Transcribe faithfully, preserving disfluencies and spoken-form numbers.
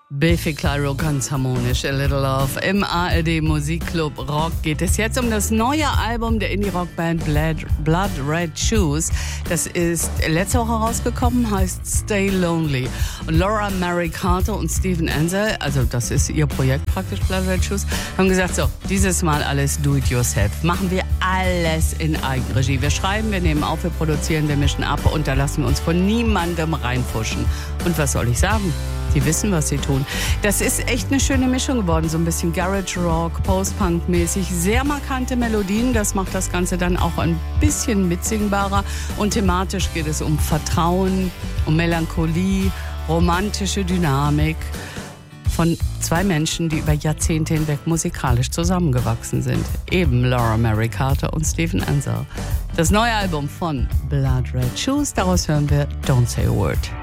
Biffy Clyro, ganz harmonisch, A Little Love. Im A R D Musikclub Rock geht es jetzt um das neue Album der Indie-Rock-Band Blood, Blood Red Shoes. Das ist letzte Woche rausgekommen, heißt Stay Lonely. Und Laura Mary Carter und Steven Ansel, also das ist ihr Projekt praktisch, Blood Red Shoes, haben gesagt, so, dieses Mal alles do-it-yourself. Machen wir alles in Eigenregie. Wir schreiben, wir nehmen auf, wir produzieren, wir mischen ab und da lassen wir uns von niemandem reinfuschen. Und was soll ich sagen? Die wissen, was sie tun. Das ist echt eine schöne Mischung geworden. So ein bisschen Garage Rock, Post-Punk-mäßig. Sehr markante Melodien. Das macht das Ganze dann auch ein bisschen mitsingbarer. Und thematisch geht es um Vertrauen, um Melancholie, romantische Dynamik von zwei Menschen, die über Jahrzehnte hinweg musikalisch zusammengewachsen sind. Eben Laura Mary Carter und Steven Ansel. Das neue Album von Blood Red Shoes. Daraus hören wir Don't Say a Word.